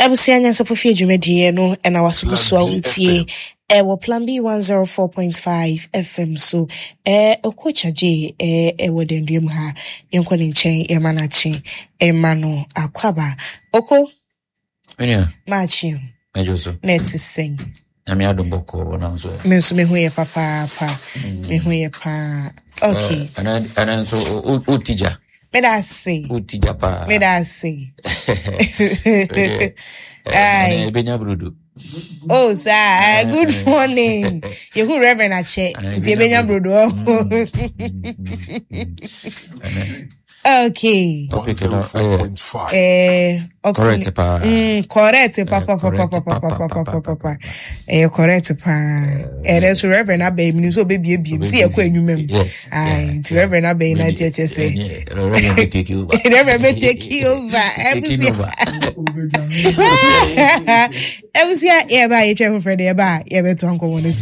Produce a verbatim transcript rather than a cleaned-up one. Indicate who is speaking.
Speaker 1: Ebusia nyansa pofie dwumadie no ena wasoso a utie e wo plan B one oh four point five F M so eh okocha je eh e wo denduem ha yenko ne nchen e manachi e mano akwaba oko
Speaker 2: enya
Speaker 1: machi
Speaker 2: ejoso
Speaker 1: net sing
Speaker 2: ami adomboko na nso
Speaker 1: me nso me hoye papa pa me hoye pa okay
Speaker 2: ana ana nso o tija
Speaker 1: me da say
Speaker 2: o tija pa
Speaker 1: me da say
Speaker 2: ai benya brudo.
Speaker 1: Oh, sir, good morning. You who Reverend Ache, the Benya Brudo. Okay. Eh,
Speaker 2: correct pa.
Speaker 1: Mm, correct papa papa papa papa papa papa. Eh, correct pa. Eh, there's Reverend Abe, me so baby baby. See, I quite new member.
Speaker 2: Yes.
Speaker 1: Aye, to Reverend Abe, na T H S A.
Speaker 2: Reverend take you over.
Speaker 1: Reverend take you over.
Speaker 2: Take over.
Speaker 1: Ebusia, yeah, ba, you try for Friday, ba, yeah, better uncle one is.